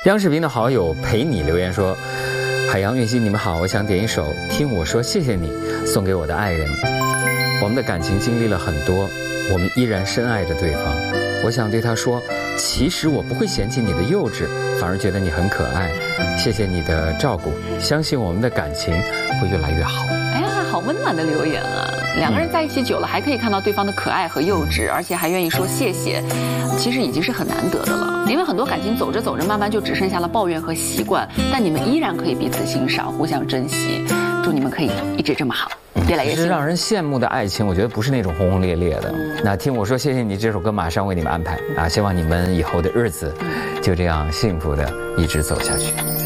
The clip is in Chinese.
央视频的好友陪你留言说：“海洋、运熙，你们好，我想点一首《听我说谢谢你》，送给我的爱人。我们的感情经历了很多，我们依然深爱着对方。我想对他说，其实我不会嫌弃你的幼稚，反而觉得你很可爱。谢谢你的照顾，相信我们的感情会越来越好。” 哎呀，好温暖的留言啊！两个人在一起久了，还可以看到对方的可爱和幼稚，而且还愿意说谢谢，其实已经是很难得的了。因为很多感情走着走着，慢慢就只剩下了抱怨和习惯，但你们依然可以彼此欣赏，互相珍惜。祝你们可以一直这么好，越来越幸福。 其实让人羡慕的爱情，我觉得不是那种轰轰烈烈的。那听我说谢谢你这首歌，马上为你们安排啊！希望你们以后的日子就这样幸福的一直走下去。